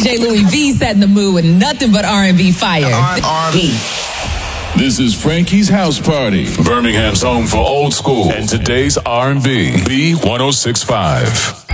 DJ Louis V setting the mood with nothing but R&B fire. R&B. This is Frankie's House Party, Birmingham's home for old school and today's R&B. B1065.